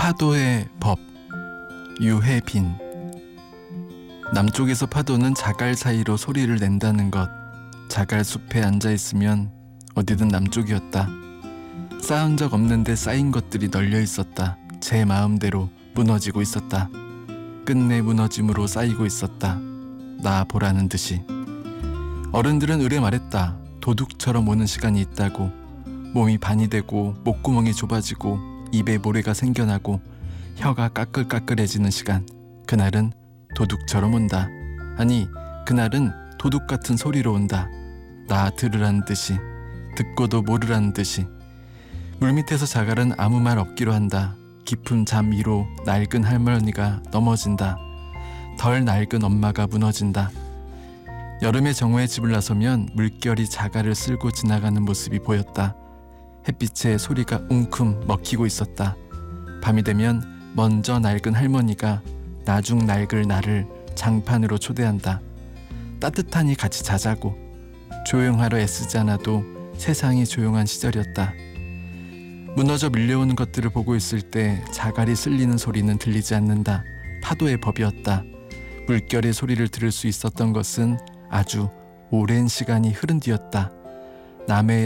파도의 법. 유해빈. 남쪽에서 파도는 자갈 사이로 소리를 낸다는 것. 자갈 숲에 앉아있으면 어디든 남쪽이었다. 쌓은 적 없는데 쌓인 것들이 널려 있었다. 제 마음대로 무너지고 있었다. 끝내 무너짐으로 쌓이고 있었다. 나 보라는 듯이. 어른들은 의뢰 말했다. 도둑처럼 오는 시간이 있다고. 몸이 반이 되고 목구멍이 좁아지고 입에 모래가 생겨나고 혀가 까끌까끌해지는 시간. 그날은 도둑처럼 온다. 아니, 그날은 도둑 같은 소리로 온다. 나 들으라는 듯이, 듣고도 모르라는 듯이. 물밑에서 자갈은 아무 말 없기로 한다. 깊은 잠 위로 낡은 할머니가 넘어진다. 덜 낡은 엄마가 무너진다. 여름에 정오에 집을 나서면 물결이 자갈을 쓸고 지나가는 모습이 보였다. 햇빛에 소리가 웅큼 먹히고 있었다. 밤이 되면 먼저 낡은 할머니가 나중 낡을 나를 장판으로 초대한다. 따뜻하니 같이 자자고. 조용하려 애쓰지 않아도 세상이 조용한 시절이었다. 무너져 밀려오는 것들을 보고 있을 때 자갈이 쓸리는 소리는 들리지 않는다. 파도의 법이었다. 물결의 소리를 들을 수 있었던 것은 아주 오랜 시간이 흐른 뒤였다. 남의